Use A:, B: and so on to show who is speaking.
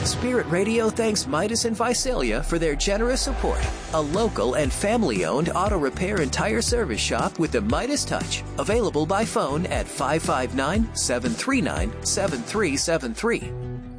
A: Spirit Radio thanks Midas and Visalia for their generous support. A local and family-owned auto repair and tire service shop with the Midas touch. Available by phone at 559-739-7373.